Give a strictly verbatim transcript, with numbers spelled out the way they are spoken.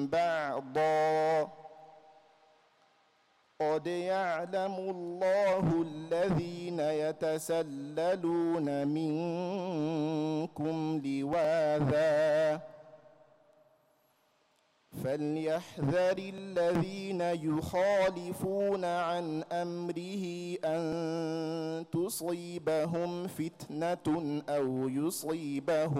بعضا قد يعلم الله الذين يتسللون منكم لواذا فليحذر الذين يخالفون عن أمره أن تصيبهم فتنة أو يصيبهم